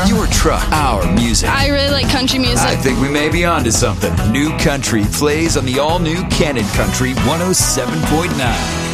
Your truck, our music. I really like country music. I think we may be onto something. New Country plays on the all-new Cannon Country 107.9.